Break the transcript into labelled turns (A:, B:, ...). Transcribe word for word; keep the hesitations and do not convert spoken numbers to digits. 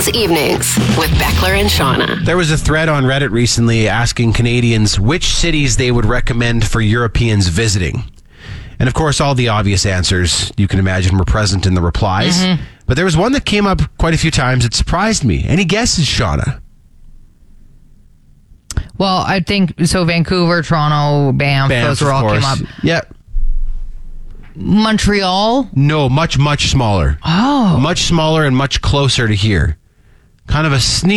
A: Kings evenings with Beckler and Shauna.
B: There was a thread on Reddit recently asking Canadians which cities they would recommend for Europeans visiting. And of course, all the obvious answers you can imagine were present in the replies. Mm-hmm. But there was one that came up quite a few times. It surprised me. Any guesses, Shauna?
C: Well, I think so. Vancouver, Toronto, Banff,
B: Banff,
C: those were all came up.
B: Yeah.
C: Montreal?
B: No, much, much smaller.
C: Oh.
B: Much smaller and much closer to here. Kind of a sneak